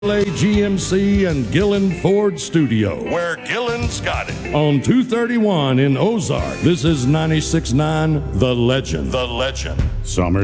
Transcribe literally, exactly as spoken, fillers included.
G M C and Gillen Ford Studio, where Gillen's got it. On two thirty-one in Ozark, this is ninety-six point nine The Legend. The Legend. Summer